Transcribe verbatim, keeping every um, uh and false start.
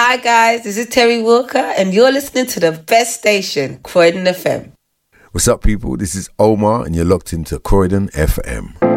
Hi guys, this is Terry Walker and you're listening to the best station, Croydon F M. What's up, people? This is Omar and you're locked into Croydon F M.